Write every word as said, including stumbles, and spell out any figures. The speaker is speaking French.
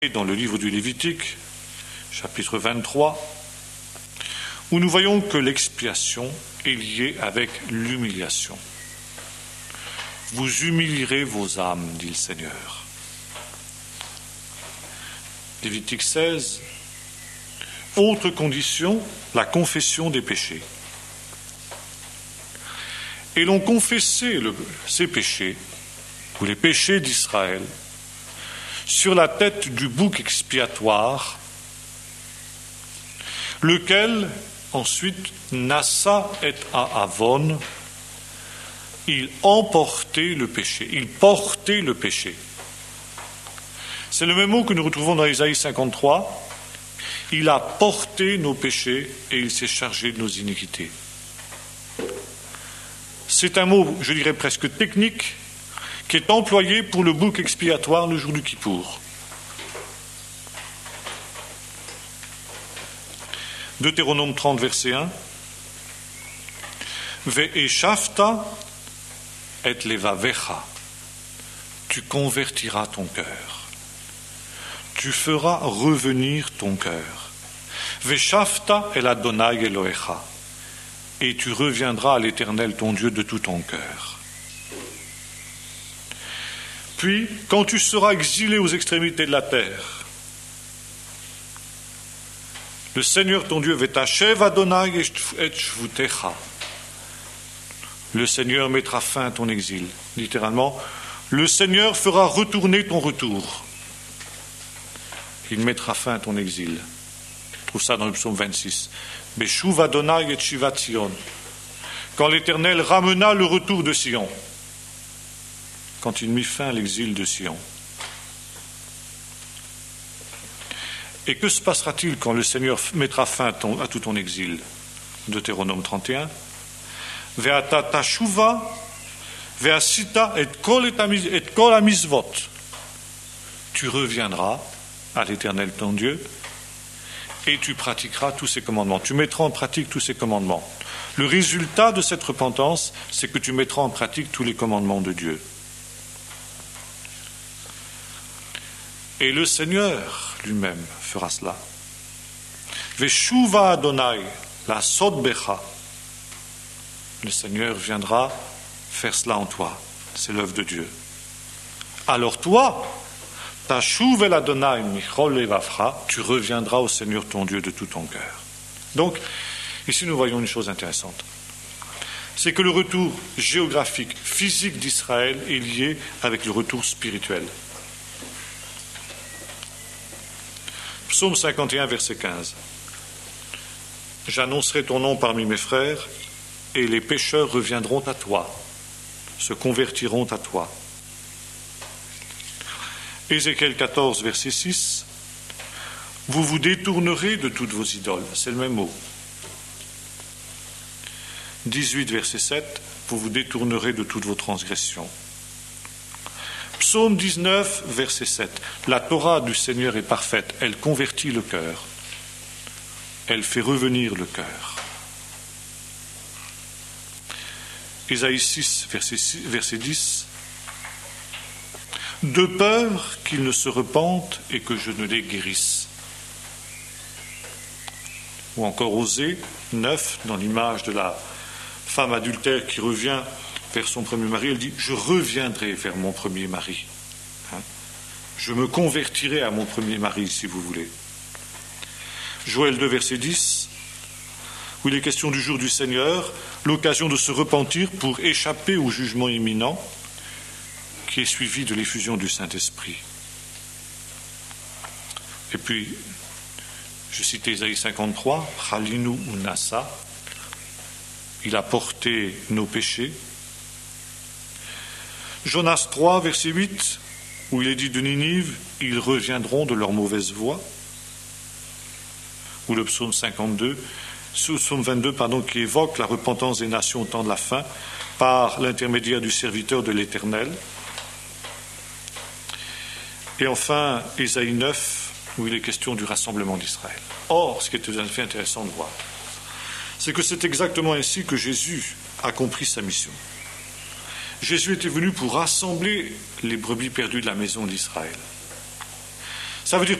Dans le livre du Lévitique, chapitre vingt-trois, où nous voyons que l'expiation est liée avec l'humiliation. Vous humilierez vos âmes, dit le Seigneur. Lévitique seize, autre condition, la confession des péchés. Et l'on confessait le, ces péchés, ou les péchés d'Israël, sur la tête du bouc expiatoire, lequel, ensuite, nassa et à Avon, il emportait le péché, il portait le péché. C'est le même mot que nous retrouvons dans Ésaïe cinquante-trois. Il a porté nos péchés et il s'est chargé de nos iniquités. C'est un mot, je dirais presque technique, qui est employé pour le bouc expiatoire le jour du Kippour. Deutéronome trente, verset un. Ve'eshavta et levavecha. Tu convertiras ton cœur. Tu feras revenir ton cœur. Ve'shavta el Adonai Elohecha. Et tu reviendras à l'Éternel ton Dieu de tout ton cœur. Puis, quand tu seras exilé aux extrémités de la terre, le Seigneur ton Dieu v'tashev Adonai et shvutecha. Le Seigneur mettra fin à ton exil. Littéralement, le Seigneur fera retourner ton retour. Il mettra fin à ton exil. On trouve ça dans le psaume vingt-six. Beshuv Adonai et shivat Sion. Quand l'Éternel ramena le retour de Sion. Quand il mit fin à l'exil de Sion. Et que se passera-t-il quand le Seigneur mettra fin à, ton, à tout ton exil? Deutéronome trente et un. Ve'ata tashuva, ve'asita et kol hamizvot. Tu reviendras à l'Éternel ton Dieu et tu pratiqueras tous ses commandements. Tu mettras en pratique tous ses commandements. Le résultat de cette repentance, c'est que tu mettras en pratique tous les commandements de Dieu. Et le Seigneur lui-même fera cela. Veshuva Adonai, la sodbecha. Le Seigneur viendra faire cela en toi. C'est l'œuvre de Dieu. Alors toi, tashuv el Adonai michol levavcha, tu reviendras au Seigneur ton Dieu de tout ton cœur. Donc, ici nous voyons une chose intéressante. C'est que le retour géographique, physique d'Israël est lié avec le retour spirituel. Psaume cinquante et un, verset quinze. J'annoncerai ton nom parmi mes frères, et les pécheurs reviendront à toi, se convertiront à toi. Ézéchiel quatorze, verset six. Vous vous détournerez de toutes vos idoles. C'est le même mot. dix-huit, verset sept. Vous vous détournerez de toutes vos transgressions. Psaume dix-neuf, verset sept. La Torah du Seigneur est parfaite, elle convertit le cœur, elle fait revenir le cœur. Ésaïe six, verset, six, verset dix. De peur qu'ils ne se repentent et que je ne les guérisse. Ou encore Osée neuf, dans l'image de la femme adultère qui revient vers son premier mari, elle dit « Je reviendrai vers mon premier mari. Hein? Je me convertirai à mon premier mari, si vous voulez. » Joël deux, verset dix, où il est question du jour du Seigneur, l'occasion de se repentir pour échapper au jugement imminent qui est suivi de l'effusion du Saint-Esprit. Et puis, je cite Ésaïe cinquante-trois, « Chalinu unasa » il a porté nos péchés. Jonas trois, verset huit, où il est dit de Ninive, ils reviendront de leur mauvaise voie. Ou le psaume cinquante-deux, psaume vingt-deux, pardon, qui évoque la repentance des nations au temps de la fin par l'intermédiaire du serviteur de l'Éternel. Et enfin, Ésaïe neuf, où il est question du rassemblement d'Israël. Or, ce qui est tout à fait intéressant de voir, c'est que c'est exactement ainsi que Jésus a compris sa mission. Jésus était venu pour rassembler les brebis perdues de la maison d'Israël. Ça veut dire